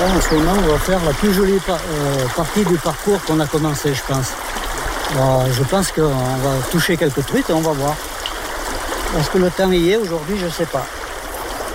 Là, en ce moment, on va faire la plus jolie partie du parcours qu'on a commencé, je pense. Alors, je pense qu'on va toucher quelques trucs et on va voir. Est-ce que le temps y est aujourd'hui? Je ne sais pas.